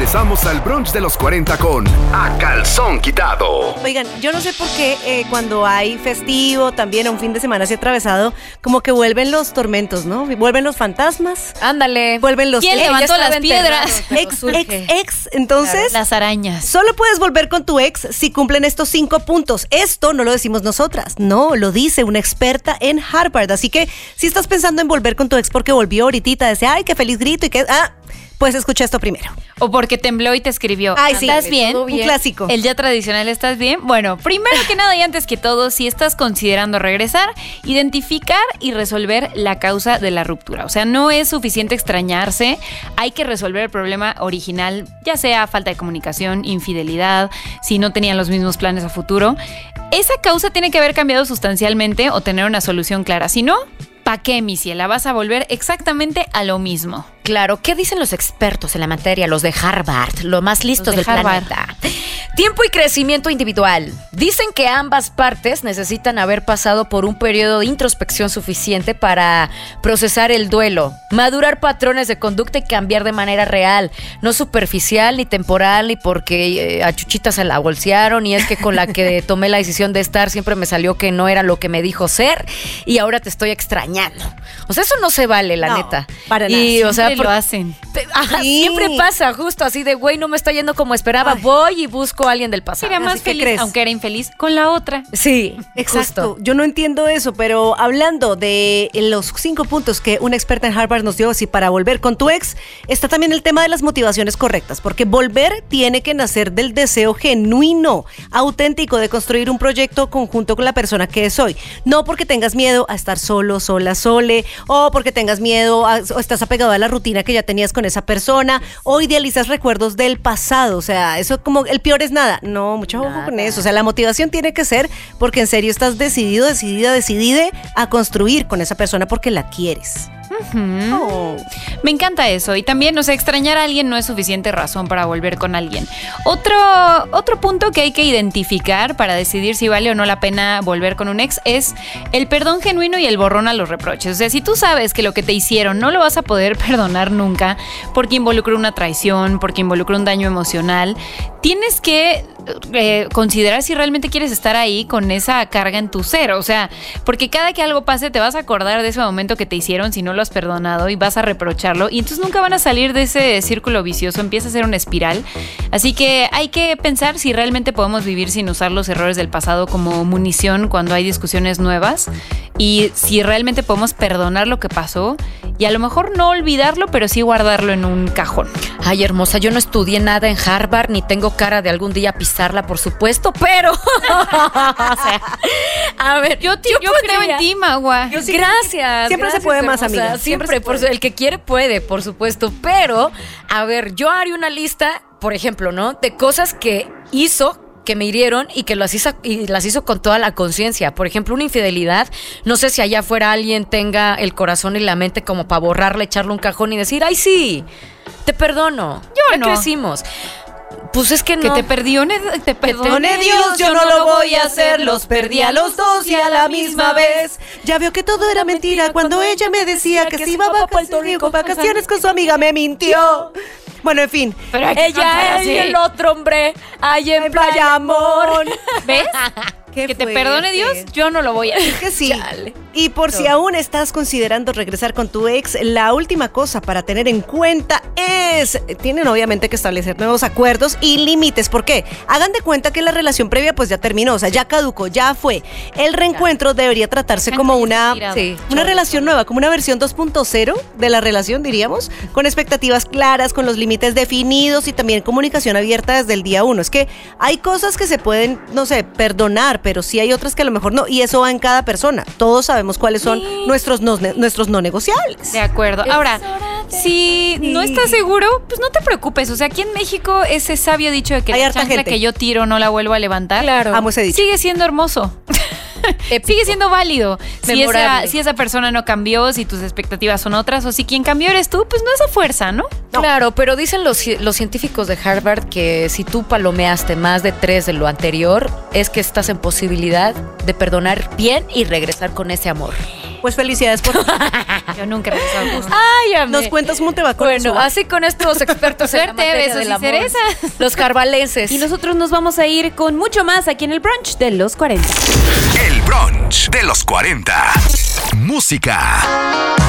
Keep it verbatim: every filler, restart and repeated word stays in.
Regresamos al brunch de los cuarenta con A Calzón Quitado. Oigan, yo no sé por qué eh, cuando hay festivo, también un fin de semana así atravesado, como que vuelven los tormentos, ¿no? Vuelven los fantasmas. Ándale. Vuelven los... ¿Quién levantó las piedras? Ex, ex, ex. Entonces... Las arañas. Solo puedes volver con tu ex si cumplen estos cinco puntos. Esto no lo decimos nosotras, no, lo dice una experta en Harvard. Así que si estás pensando en volver con tu ex porque volvió ahorita, dice, ay, qué feliz grito y que... Ah, pues escucha esto primero. O porque tembló y te escribió. Ay, sí. ¿Estás bien? Un clásico. El ya tradicional, ¿estás bien? Bueno, primero que nada y antes que todo, si estás considerando regresar, identificar y resolver la causa de la ruptura. O sea, no es suficiente extrañarse, hay que resolver el problema original, ya sea falta de comunicación, infidelidad, si no tenían los mismos planes a futuro. Esa causa tiene que haber cambiado sustancialmente o tener una solución clara. Si no, ¿pa' qué, mi ciela? Vas a volver exactamente a lo mismo. Claro, ¿qué dicen los expertos en la materia, los de Harvard, los más listos Los de del Harvard. planeta? Tiempo y crecimiento individual. Dicen que ambas partes necesitan haber pasado por un periodo de introspección suficiente para procesar el duelo, madurar patrones de conducta y cambiar de manera real, no superficial ni temporal, ni porque eh, a Chuchita se la bolsearon y es que con la que tomé la decisión de estar siempre me salió que no era lo que me dijo ser y ahora te estoy extrañando. O sea, eso no se vale, la No, neta. para nada. Y, o sea, Siempre por- lo hacen. Te- ajá, Sí. Siempre pasa, justo así de, güey, no me está yendo como esperaba. Ay. Voy y busco a alguien del pasado. Sería más Así que feliz, crees. aunque era infeliz, con la otra. Sí, Exacto, justo. yo no entiendo eso, pero hablando de los cinco puntos que una experta en Harvard nos dio así para volver con tu ex, está también el tema de las motivaciones correctas, porque volver tiene que nacer del deseo genuino, auténtico de construir un proyecto conjunto con la persona que es hoy, no porque tengas miedo a estar solo, sola, sole, o porque tengas miedo a- o estás apegado a la rutina que ya tenías con esa persona, o idealizas recuerdos del pasado, o sea, eso como el peor es nada, no, mucho ojo con eso, o sea, la motivación tiene que ser porque en serio estás decidido, decidida, decidide a construir con esa persona porque la quieres. Oh. Me encanta eso. Y también, o sea, extrañar a alguien no es suficiente razón para volver con alguien. Otro, otro punto que hay que identificar para decidir si vale o no la pena volver con un ex es el perdón genuino y el borrón a los reproches. O sea, si tú sabes que lo que te hicieron no lo vas a poder perdonar nunca porque involucró una traición, porque involucró un daño emocional, tienes que eh, considerar si realmente quieres estar ahí con esa carga en tu ser. O sea, porque cada que algo pase te vas a acordar de ese momento que te hicieron si no lo has perdonado y vas a reprocharlo y entonces nunca van a salir de ese círculo vicioso, empieza a ser una espiral. Así que hay que pensar si realmente podemos vivir sin usar los errores del pasado como munición cuando hay discusiones nuevas y si realmente podemos perdonar lo que pasó y a lo mejor no olvidarlo, pero sí guardarlo en un cajón. Ay, hermosa, yo no estudié nada en Harvard, ni tengo cara de algún día pisarla, por supuesto, pero... o sea, a ver, Yo, yo, yo creo en ti, Magua. Yo sí gracias. Siempre se gracias, puede más, hermosa. amiga. Siempre, Siempre se por puede. su- el que quiere puede, por supuesto. Pero, a ver, yo haría una lista, por ejemplo, ¿no? De cosas que hizo que me hirieron y que las hizo, y las hizo con toda la conciencia. Por ejemplo, una infidelidad. No sé si allá afuera alguien tenga el corazón y la mente como para borrarle, echarle un cajón y decir, ay, sí, te perdono. Yo ya no. crecimos. Pues es que no. Que te perdione, te perdone Perdone Dios, yo no lo voy a hacer, los perdí a los dos y a la misma vez. Ya vio que todo era mentira cuando ella me decía que se iba a vacaciones, con vacaciones con su amiga, me mintió. Bueno, en fin. Pero hay que cantar Ella así. y el otro hombre, ahí en Playa Amor. ¿Ves? Qué Que te fuerte. perdone Dios, yo no lo voy a hacer. Que sí. Chale. Y por si aún estás considerando regresar con tu ex, la última cosa para tener en cuenta es, tienen obviamente que establecer nuevos acuerdos y límites. ¿Por qué? Hagan de cuenta que la relación previa pues ya terminó, o sea, ya caducó, ya fue. El reencuentro debería tratarse como una, Sí, una relación nueva, como una versión dos punto cero de la relación, diríamos, con expectativas claras, con los límites definidos y también comunicación abierta desde el día uno. Es que hay cosas que se pueden, no sé, perdonar, pero sí hay otras que a lo mejor no, y eso va en cada persona. Todos sabemos cuáles son nuestros no, nuestros no negociables. De acuerdo. Ahora, si no estás seguro, pues no te preocupes. O sea, aquí en México ese sabio dicho de que Hay la harta chancla gente. que yo tiro no la vuelvo a levantar. Claro. Amo ese dicho. Sigue siendo hermoso. Sigue siendo válido. Si esa, Memorable. si esa persona no cambió, si tus expectativas son otras, o si quien cambió eres tú, pues no es a fuerza, ¿no? No. Claro, pero dicen los, ci- los científicos de Harvard que si tú palomeaste más de tres de lo anterior, es que estás en posibilidad de perdonar bien y regresar con ese amor. Pues felicidades por... Yo nunca he pensado con Ay, amé. Nos cuentas cómo te va con Bueno, eso. así con estos expertos en la Suerte, materia besos del y amor. cerezas. Los carvalenses. Y nosotros nos vamos a ir con mucho más aquí en el brunch de los cuarenta. El brunch de los cuarenta. Música.